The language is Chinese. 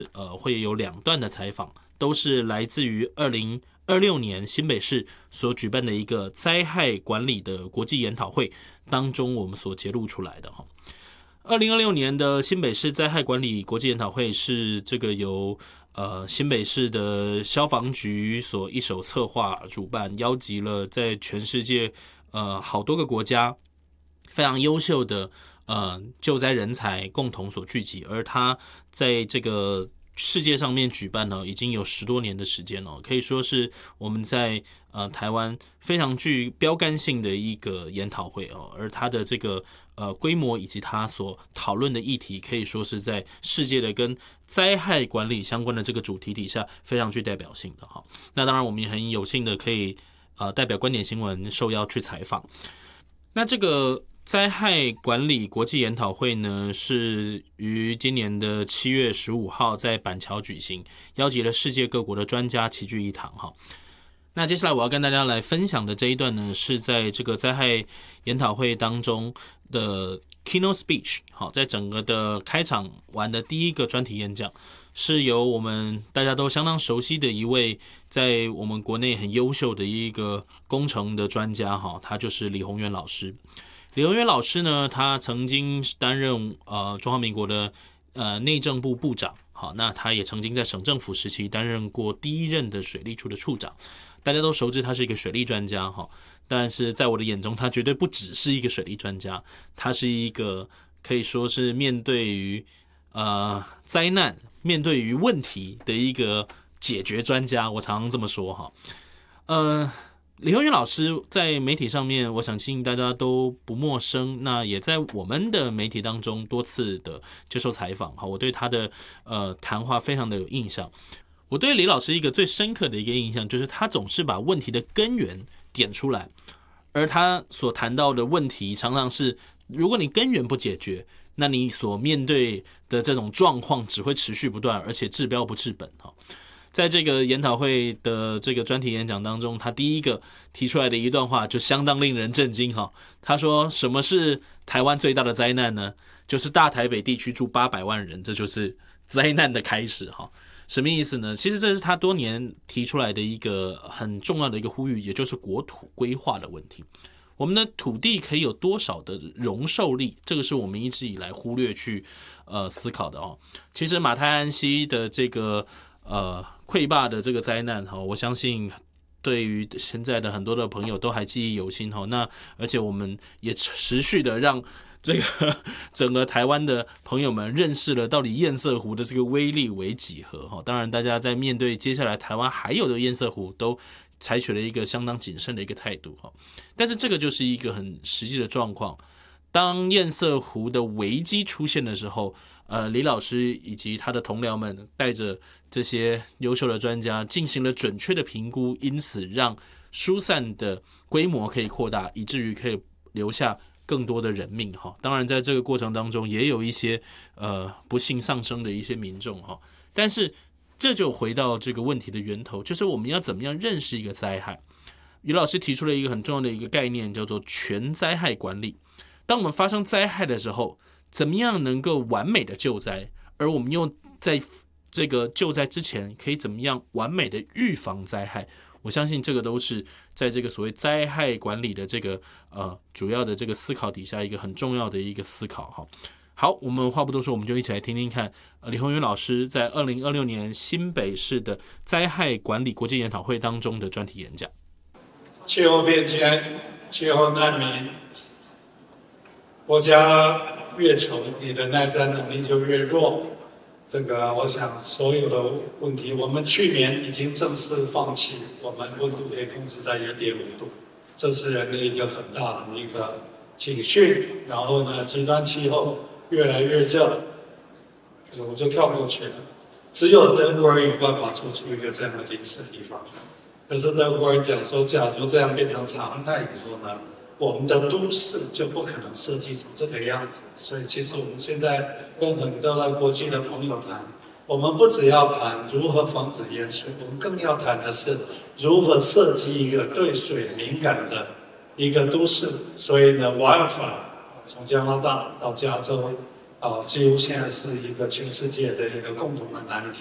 会有2段的采访，都是来自于2026年新北市所举办的一个灾害管理的国际研讨会当中，我们所揭露出来的哈。2026年的新北市灾害管理国际研讨会是这个由新北市的消防局所一手策划主办，邀集了在全世界好多个国家非常优秀的救灾人才共同所聚集，而他在这个世界上面举办呢，已经有10多年的时间了，可以说是我们在台湾非常具标杆性的一个研讨会哦，而它的这个规模以及它所讨论的议题，可以说是在世界的跟灾害管理相关的这个主题底下非常具代表性的哈。那当然，我们也很有幸的可以代表观点新闻受邀去采访。那这个灾害管理国际研讨会呢，是于今年的7月15号在板桥举行，邀集了世界各国的专家齐聚一堂哈。那接下来我要跟大家来分享的这一段呢，是在这个灾害研讨会当中的 keynote speech， 好，在整个的开场完的第一个专题演讲，是由我们大家都相当熟悉的一位在我们国内很优秀的一个工程的专家哈，他就是李宏源老师。李宏源老师呢，他曾经担任中华民国的内政部部长，好，那他也曾经在省政府时期担任过第1任的水利处的处长，大家都熟知他是一个水利专家哈，但是在我的眼中，他绝对不只是一个水利专家，他是一个可以说是面对于灾难、面对于问题的一个解决专家，我常常这么说哈。李宏源老师在媒体上面，我相信大家都不陌生，那也在我们的媒体当中多次的接受采访，我对他的谈话非常的有印象。我对李老师一个最深刻的一个印象，就是他总是把问题的根源点出来，而他所谈到的问题常常是，如果你根源不解决，那你所面对的这种状况只会持续不断，而且治标不治本。在这个研讨会的这个专题演讲当中，他第一个提出来的一段话就相当令人震惊哈。他说：“什么是台湾最大的灾难呢？就是大台北地区住800万人，这就是灾难的开始哈。”什么意思呢？其实这是他多年提出来的一个很重要的一个呼吁，也就是国土规划的问题。我们的土地可以有多少的容受力？这个是我们一直以来忽略去思考的哦。其实马太安溪的这个溃坝的这个灾难哈，我相信对于现在的很多的朋友都还记忆犹新哈。那而且我们也持续的让这个整个台湾的朋友们认识了到底堰塞湖的这个威力为几何哈。当然，大家在面对接下来台湾还有的堰塞湖，都采取了一个相当谨慎的一个态度哈。但是这个就是一个很实际的状况。当堰塞湖的危机出现的时候，李老师以及他的同僚们带着这些优秀的专家进行了准确的评估，因此让疏散的规模可以扩大，以至于可以留下更多的人命哈。当然，在这个过程当中，也有一些不幸丧生的一些民众哈。但是这就回到这个问题的源头，就是我们要怎么样认识一个灾害。于老师提出了一个很重要的一个概念，叫做全灾害管理。当我们发生灾害的时候，怎么样能够完美的救灾，而我们又在这个救灾之前可以怎么样完美的预防灾害，我相信这个都是在这个所谓灾害管理的这个主要的这个思考底下一个很重要的一个思考哈。好，我们话不多说，我们就一起来听听看李宏源老师在2026年新北市的灾害管理国际研讨会当中的专题演讲。 气候变迁、气候难民，国家越穷，你的耐灾能力就越弱。这个，我想所有的问题，我们去年已经正式放弃，我们温度可以控制在1.5度，这是人类一个很大的一个警讯。然后呢，极端气候越来越热，我就跳过去了。只有德国人有办法做出一个这样的临时地方。可是德国人讲说，假如这样变成常态以后呢，我们的都市就不可能设计成这个样子。所以其实我们现在跟很多的国际的朋友谈，我们不只要谈如何防止淹水，我们更要谈的是如何设计一个对水敏感的一个都市。所以呢，玩法从加拿大到加州， 几乎现在是一个全世界的一个共同的难题。